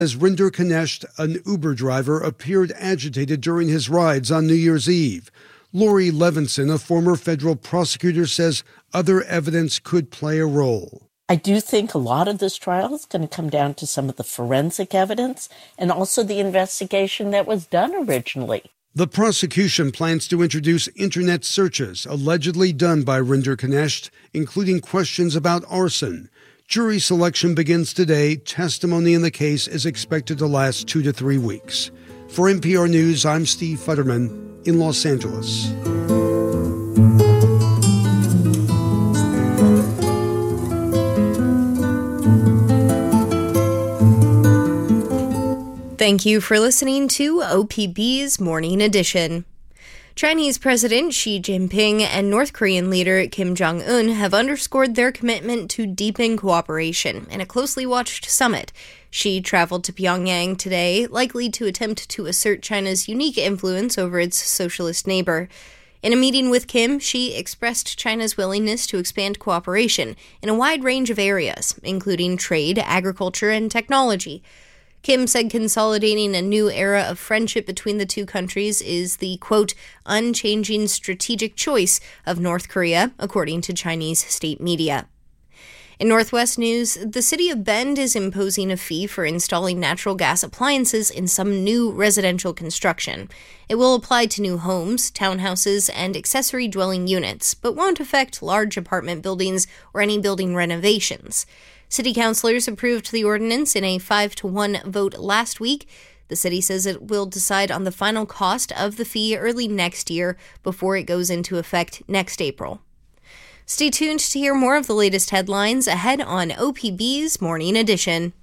As Rinder Kanesht, an Uber driver, appeared agitated during his rides on New Year's Eve. Lori Levinson, a former federal prosecutor, says other evidence could play a role. I do think a lot of this trial is going to come down to some of the forensic evidence and also the investigation that was done originally. The prosecution plans to introduce internet searches allegedly done by Rinder Kanesht, including questions about arson. Jury selection begins today. Testimony in the case is expected to last 2 to 3 weeks. For NPR News, I'm Steve Futterman in Los Angeles. Thank you for listening to OPB's Morning Edition. Chinese President Xi Jinping and North Korean leader Kim Jong-un have underscored their commitment to deepen cooperation in a closely watched summit. Xi traveled to Pyongyang today, likely to attempt to assert China's unique influence over its socialist neighbor. In a meeting with Kim, Xi expressed China's willingness to expand cooperation in a wide range of areas, including trade, agriculture, and technology. Kim said consolidating a new era of friendship between the two countries is the, quote, unchanging strategic choice of North Korea, according to Chinese state media. In Northwest news, the city of Bend is imposing a fee for installing natural gas appliances in some new residential construction. It will apply to new homes, townhouses, and accessory dwelling units, but won't affect large apartment buildings or any building renovations. City councilors approved the ordinance in a 5-1 vote last week. The city says it will decide on the final cost of the fee early next year before it goes into effect next April. Stay tuned to hear more of the latest headlines ahead on OPB's Morning Edition.